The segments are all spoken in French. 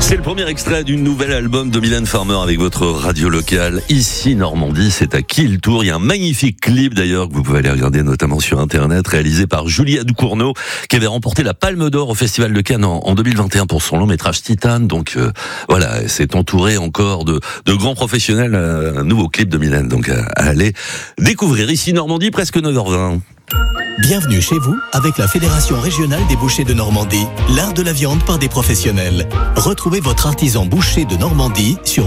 C'est le premier extrait du nouvel album de Mylène Farmer avec votre radio locale. Ici, Normandie, c'est à qui le tour? Il y a un magnifique clip d'ailleurs que vous pouvez aller regarder notamment sur Internet, réalisé par Julia Ducournau, qui avait remporté la Palme d'Or au Festival de Cannes en 2021 pour son long métrage Titane. Donc voilà, c'est entouré encore de grands professionnels. Un nouveau clip de Mylène, donc à aller découvrir. Ici, Normandie, presque 9h20. Bienvenue chez vous avec la Fédération régionale des bouchers de Normandie, l'art de la viande par des professionnels. Retrouvez votre artisan boucher de Normandie sur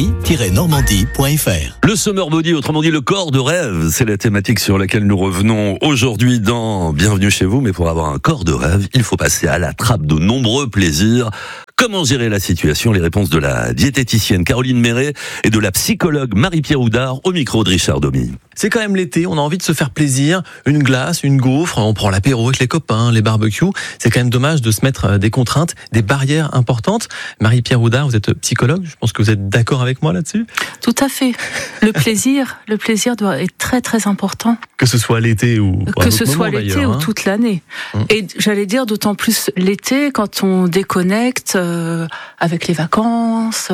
boucherie-normandie.fr. Le summer body, autrement dit le corps de rêve, c'est la thématique sur laquelle nous revenons aujourd'hui dans Bienvenue chez vous. Mais pour avoir un corps de rêve, il faut passer à la trappe de nombreux plaisirs. Comment gérer la situation? Les réponses de la diététicienne Caroline Méret et de la psychologue Marie-Pierre Houdard au micro de Richard Domy. C'est quand même l'été, on a envie de se faire plaisir, une glace, une gaufre, on prend l'apéro avec les copains, les barbecues. C'est quand même dommage de se mettre des contraintes, des barrières importantes. Marie-Pierre Houdard, vous êtes psychologue, je pense que vous êtes d'accord avec moi là-dessus? Tout à fait. Le plaisir doit être très très important. Que ce soit l'été ou que ce soit l'été ou toute l'année. Et j'allais dire d'autant plus l'été quand on déconnecte avec les vacances.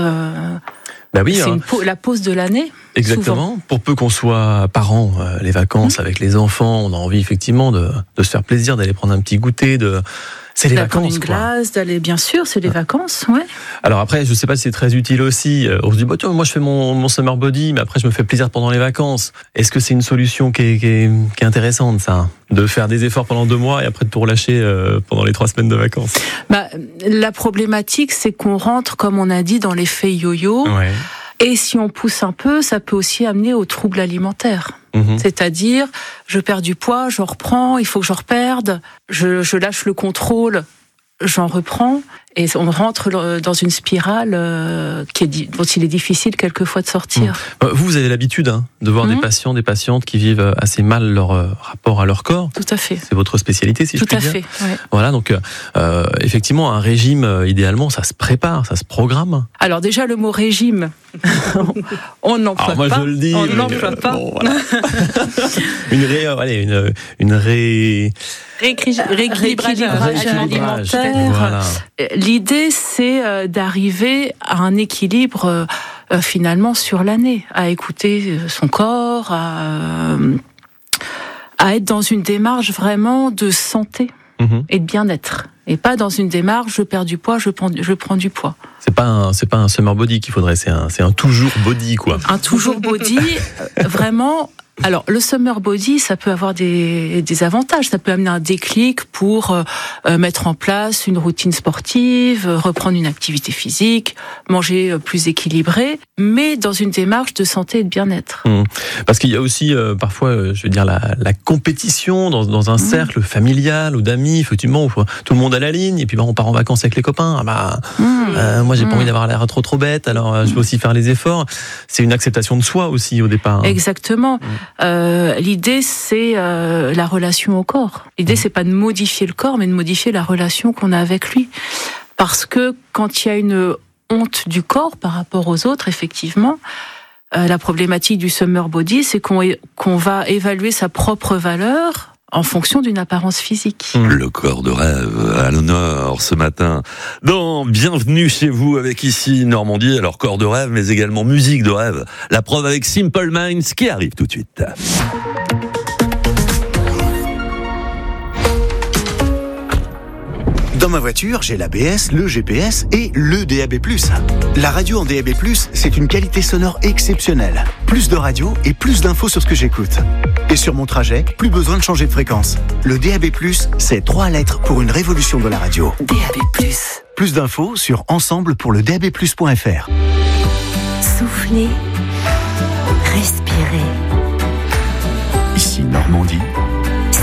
Bah oui, c'est la pause de l'année. Exactement. Souvent. Pour peu qu'on soit parents, les vacances avec les enfants, on a envie effectivement de se faire plaisir, d'aller prendre un petit goûter, c'est les vacances, une glace, d'aller, bien sûr, c'est les vacances, ouais. Alors après, je sais pas si c'est très utile aussi. On se dit, tiens, moi je fais mon summer body, mais après je me fais plaisir pendant les vacances. Est-ce que c'est une solution qui est intéressante, ça? De faire des efforts pendant 2 mois et après de tout relâcher pendant les 3 semaines de vacances? La problématique, c'est qu'on rentre, comme on a dit, dans l'effet yo-yo. Ouais. Et si on pousse un peu, ça peut aussi amener aux troubles alimentaires. C'est-à-dire, je perds du poids, j'en reprends, il faut que j'en reperde, je lâche le contrôle, j'en reprends, et on rentre dans une spirale dont il est difficile quelquefois de sortir. Vous avez l'habitude de voir des patients, des patientes qui vivent assez mal leur rapport à leur corps. Tout à fait. C'est votre spécialité, si je puis dire. Tout à fait, ouais. Voilà, donc effectivement, un régime, idéalement, ça se prépare, ça se programme. Alors déjà, le mot régime, on n'emploie pas. Je le dis, on n'emploie pas. Bon, voilà. une rééquilibrage alimentaire. Voilà. L'idée, c'est d'arriver à un équilibre finalement sur l'année, à écouter son corps, à être dans une démarche vraiment de santé et de bien-être. Et pas dans une démarche, je perds du poids, je prends du poids. C'est pas un summer body qu'il faudrait, c'est un toujours body, quoi. Un toujours body, vraiment. Alors, le summer body, ça peut avoir des avantages. Ça peut amener un déclic pour mettre en place une routine sportive, reprendre une activité physique, manger plus équilibré, mais dans une démarche de santé et de bien-être. Parce qu'il y a aussi parfois, je veux dire, la compétition dans un cercle familial ou d'amis, effectivement, où tout le monde a la ligne, et puis on part en vacances avec les copains. Moi, j'ai pas envie d'avoir l'air trop bête, alors je vais aussi faire les efforts. C'est une acceptation de soi aussi au départ. Exactement. L'idée, c'est la relation au corps. L'idée, c'est pas de modifier le corps, mais de modifier la relation qu'on a avec lui. Parce que quand il y a une honte du corps par rapport aux autres, effectivement, la problématique du summer body, c'est qu'on va évaluer sa propre valeur en fonction d'une apparence physique. Le corps de rêve à l'honneur ce matin dans Bienvenue chez vous avec ici Normandie. Alors corps de rêve mais également musique de rêve. La preuve avec Simple Minds qui arrive tout de suite. Dans ma voiture, j'ai l'ABS, le GPS et le DAB+. La radio en DAB+, c'est une qualité sonore exceptionnelle. Plus de radio et plus d'infos sur ce que j'écoute. Et sur mon trajet, plus besoin de changer de fréquence. Le DAB+, c'est 3 lettres pour une révolution de la radio. DAB+. Plus d'infos sur ensemble-pour-le-DAB+.fr. Soufflez, respirez. Ici Normandie.